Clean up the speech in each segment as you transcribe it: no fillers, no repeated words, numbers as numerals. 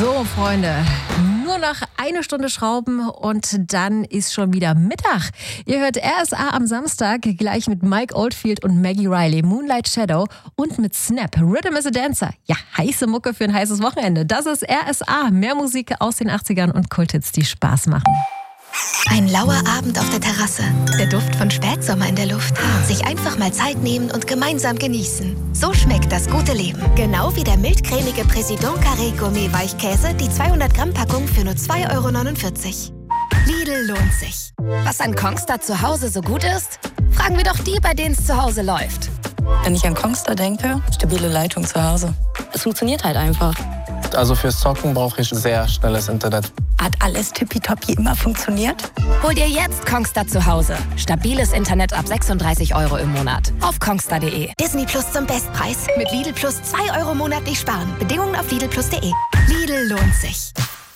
So, Freunde, nur noch eine Stunde schrauben und dann ist schon wieder Mittag. Ihr hört RSA am Samstag gleich mit Mike Oldfield und Maggie Riley, Moonlight Shadow und mit Snap, Rhythm is a Dancer. Ja, heiße Mucke für ein heißes Wochenende. Das ist RSA, mehr Musik aus den 80ern und Kulthits, die Spaß machen. Ein lauer Abend auf der Terrasse. Der Duft von Spätsommer in der Luft. Sich einfach mal Zeit nehmen und gemeinsam genießen. So schmeckt das gute Leben. Genau wie der mildcremige Président Carré Gourmet Weichkäse, die 200 Gramm Packung für nur 2,49 €. Lidl lohnt sich. Was an Kongstar zu Hause so gut ist? Fragen wir doch die, bei denen es zu Hause läuft. Wenn ich an Kongstar denke, stabile Leitung zu Hause. Es funktioniert halt einfach. Also fürs Zocken brauche ich sehr schnelles Internet. Hat alles tippitoppi immer funktioniert? Hol dir jetzt Kongstar zu Hause. Stabiles Internet ab 36 € im Monat. Auf kongstar.de. Disney Plus zum Bestpreis. Mit Lidl Plus 2 € monatlich sparen. Bedingungen auf lidlplus.de. Lidl lohnt sich.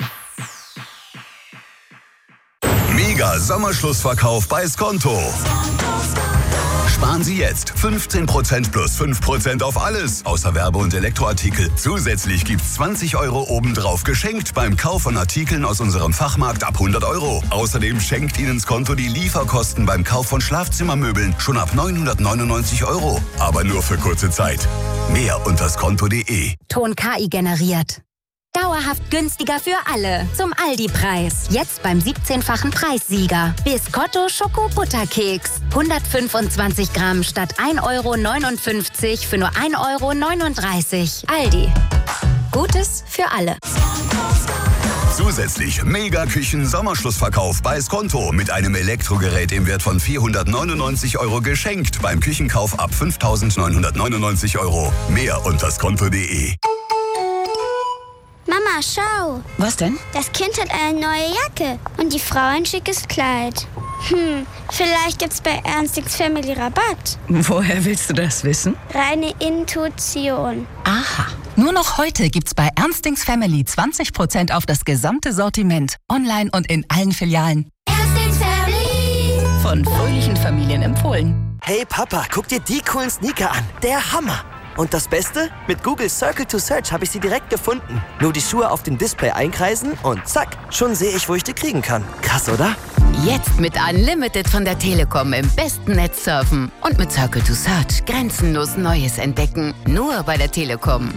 Mega Sommerschlussverkauf bei Skonto. Sparen Sie jetzt 15% plus 5% auf alles, außer Werbe- und Elektroartikel. Zusätzlich gibt's 20 € obendrauf geschenkt beim Kauf von Artikeln aus unserem Fachmarkt ab 100 €. Außerdem schenkt Ihnen Skonto die Lieferkosten beim Kauf von Schlafzimmermöbeln schon ab 999 €. Aber nur für kurze Zeit. Mehr unter skonto.de. Ton KI generiert. Dauerhaft günstiger für alle. Zum Aldi-Preis. Jetzt beim 17-fachen Preissieger. Biscotto Schoko-Butterkeks. 125 Gramm statt 1,59 € für nur 1,39 €. Aldi. Gutes für alle. Zusätzlich Mega-Küchen-Sommerschlussverkauf bei Skonto mit einem Elektrogerät im Wert von 499 € geschenkt beim Küchenkauf ab 5.999 €. Mehr unter skonto.de. Mama, schau. Was denn? Das Kind hat eine neue Jacke und die Frau ein schickes Kleid. Vielleicht gibt's bei Ernstings Family Rabatt. Woher willst du das wissen? Reine Intuition. Aha. Nur noch heute gibt's bei Ernstings Family 20% auf das gesamte Sortiment. Online und in allen Filialen. Ernstings Family. Von fröhlichen Familien empfohlen. Hey Papa, guck dir die coolen Sneaker an. Der Hammer. Und das Beste? Mit Google Circle to Search habe ich sie direkt gefunden. Nur die Schuhe auf dem Display einkreisen und zack, schon sehe ich, wo ich die kriegen kann. Krass, oder? Jetzt mit Unlimited von der Telekom im besten Netz surfen. Und mit Circle to Search grenzenlos Neues entdecken. Nur bei der Telekom.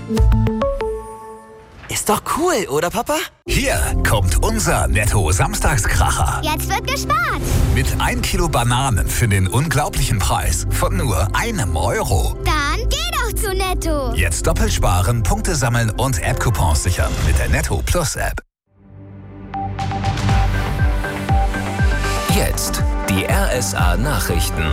Ist doch cool, oder Papa? Hier kommt unser Netto-Samstagskracher. Jetzt wird gespart. Mit 1 Kilo Bananen für den unglaublichen Preis von nur €1. Dann geh doch zu Netto. Jetzt doppelt sparen, Punkte sammeln und App-Coupons sichern mit der Netto Plus App. Jetzt die RSA Nachrichten.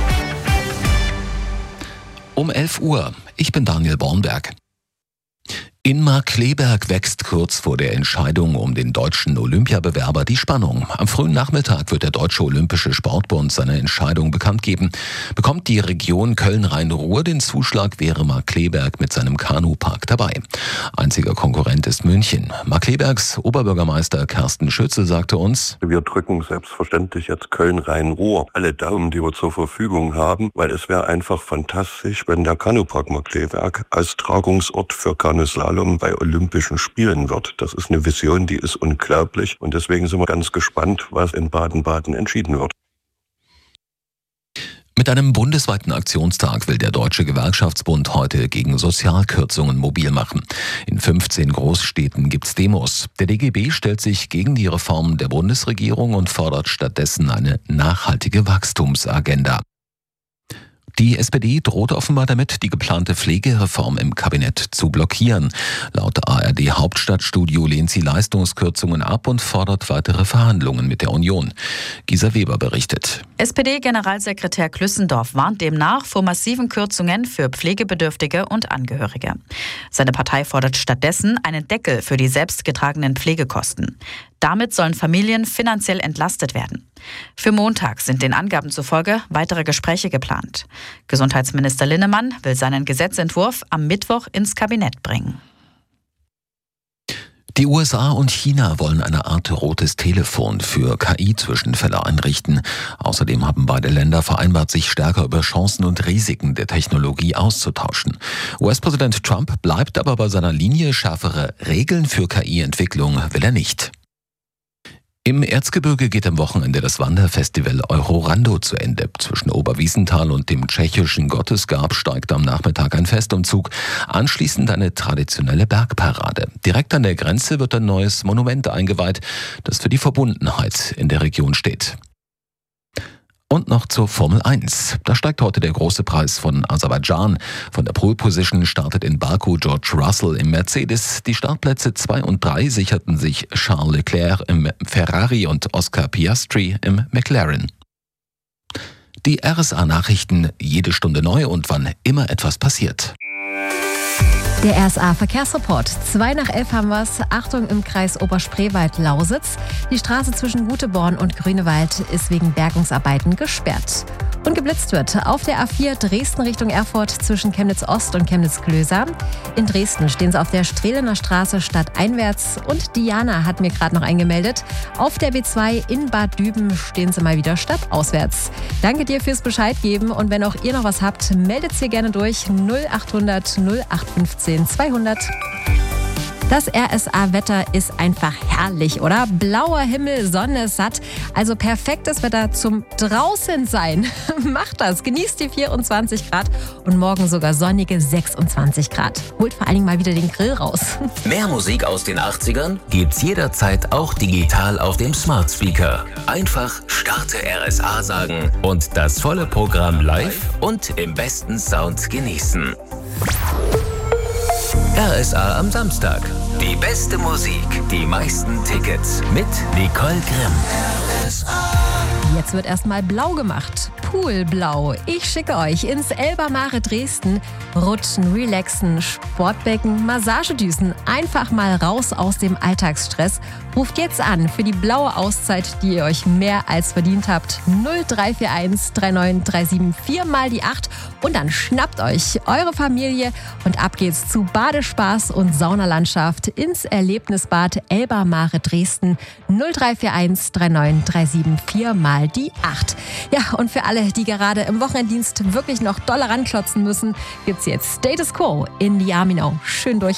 Um 11 Uhr. Ich bin Daniel Bornberg. In Markkleeberg wächst kurz vor der Entscheidung um den deutschen Olympiabewerber die Spannung. Am frühen Nachmittag wird der Deutsche Olympische Sportbund seine Entscheidung bekannt geben. Bekommt die Region Köln-Rhein-Ruhr den Zuschlag, wäre Markkleeberg mit seinem Kanupark dabei. Einziger Konkurrent ist München. Markkleebergs Oberbürgermeister Carsten Schütze sagte uns: Wir drücken selbstverständlich jetzt Köln-Rhein-Ruhr alle Daumen, die wir zur Verfügung haben, weil es wäre einfach fantastisch, wenn der Kanupark Markkleeberg als Tragungsort für Kanuslalom bei Olympischen Spielen wird. Das ist eine Vision, die ist unglaublich und deswegen sind wir ganz gespannt, was in Baden-Baden entschieden wird. Mit einem bundesweiten Aktionstag will der Deutsche Gewerkschaftsbund heute gegen Sozialkürzungen mobil machen. In 15 Großstädten gibt's Demos. Der DGB stellt sich gegen die Reformen der Bundesregierung und fordert stattdessen eine nachhaltige Wachstumsagenda. Die SPD droht offenbar damit, die geplante Pflegereform im Kabinett zu blockieren. Laut ARD-Hauptstadtstudio lehnt sie Leistungskürzungen ab und fordert weitere Verhandlungen mit der Union. Gisa Weber berichtet. SPD-Generalsekretär Klüssendorf warnt demnach vor massiven Kürzungen für Pflegebedürftige und Angehörige. Seine Partei fordert stattdessen einen Deckel für die selbstgetragenen Pflegekosten. Damit sollen Familien finanziell entlastet werden. Für Montag sind den Angaben zufolge weitere Gespräche geplant. Gesundheitsminister Linnemann will seinen Gesetzentwurf am Mittwoch ins Kabinett bringen. Die USA und China wollen eine Art rotes Telefon für KI-Zwischenfälle einrichten. Außerdem haben beide Länder vereinbart, sich stärker über Chancen und Risiken der Technologie auszutauschen. US-Präsident Trump bleibt aber bei seiner Linie, schärfere Regeln für KI-Entwicklung will er nicht. Im Erzgebirge geht am Wochenende das Wanderfestival Eurorando zu Ende. Zwischen Oberwiesenthal und dem tschechischen Gottesgab steigt am Nachmittag ein Festumzug. Anschließend eine traditionelle Bergparade. Direkt an der Grenze wird ein neues Monument eingeweiht, das für die Verbundenheit in der Region steht. Und noch zur Formel 1. Da steigt heute der große Preis von Aserbaidschan. Von der Pole Position startet in Baku George Russell im Mercedes. Die Startplätze 2 und 3 sicherten sich Charles Leclerc im Ferrari und Oscar Piastri im McLaren. Die RSA-Nachrichten, jede Stunde neu und wann immer etwas passiert. Der RSA-Verkehrsreport. 10:02 haben wir es. Achtung im Kreis Oberspreewald-Lausitz. Die Straße zwischen Guteborn und Grünewald ist wegen Bergungsarbeiten gesperrt. Und geblitzt wird auf der A4 Dresden Richtung Erfurt zwischen Chemnitz-Ost und Chemnitz-Klöser. In Dresden stehen sie auf der Strehlener Straße stadteinwärts. Und Diana hat mir gerade noch eingemeldet. Auf der B2 in Bad Düben stehen sie mal wieder stadtauswärts. Danke dir fürs Bescheid geben. Und wenn auch ihr noch was habt, meldet es hier gerne durch 0800 0815 200. Das RSA-Wetter ist einfach herrlich, oder? Blauer Himmel, Sonne, satt. Also perfektes Wetter zum Draußensein. Macht das. Genießt die 24 Grad und morgen sogar sonnige 26 Grad. Holt vor allen Dingen mal wieder den Grill raus. Mehr Musik aus den 80ern gibt's jederzeit auch digital auf dem Smart Speaker. Einfach Starte RSA sagen und das volle Programm live und im besten Sound genießen. RSA am Samstag. Die beste Musik, die meisten Tickets mit Nicole Grimm. Jetzt wird erstmal blau gemacht. Poolblau. Ich schicke euch ins Elba-Mare Dresden. Rutschen, relaxen, Sportbecken, Massagedüsen. Einfach mal raus aus dem Alltagsstress. Ruft jetzt an für die blaue Auszeit, die ihr euch mehr als verdient habt. 0341 3937 4 mal die 8. Und dann schnappt euch eure Familie und ab geht's zu Badespaß und Saunalandschaft ins Erlebnisbad Elba-Mare Dresden. 0341 3937 4 mal die 8. Ja, und für alle, die gerade im Wochenenddienst wirklich noch doll ranklotzen müssen, gibt's jetzt Status Quo in Liamino. Schön durch.